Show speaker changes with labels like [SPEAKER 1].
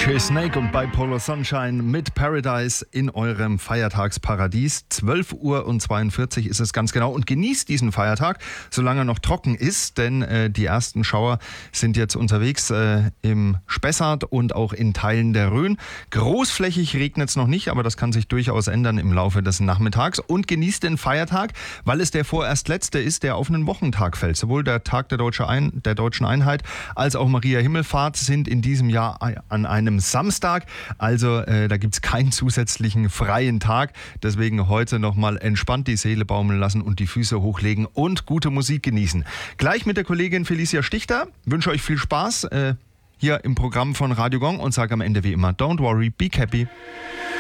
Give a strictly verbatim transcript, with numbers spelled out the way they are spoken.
[SPEAKER 1] D J Snake und Bipolar Sunshine mit Paradise in eurem Feiertagsparadies. zwölf Uhr und zweiundvierzig ist es ganz genau. Und genießt diesen Feiertag, solange er noch trocken ist, denn äh, die ersten Schauer sind jetzt unterwegs äh, im Spessart und auch in Teilen der Rhön. Großflächig regnet es noch nicht, aber das kann sich durchaus ändern im Laufe des Nachmittags. Und genießt den Feiertag, weil es der vorerst letzte ist, der auf einen Wochentag fällt. Sowohl der Tag der, Deutsche Ein- der Deutschen Einheit als auch Maria Himmelfahrt sind in diesem Jahr an einem Samstag, also äh, da gibt es keinen zusätzlichen freien Tag. Deswegen heute nochmal entspannt die Seele baumeln lassen und die Füße hochlegen und gute Musik genießen. Gleich mit der Kollegin Felicia Stichter. Wünsche euch viel Spaß äh, hier im Programm von Radio Gong und sage am Ende wie immer, don't worry, be happy.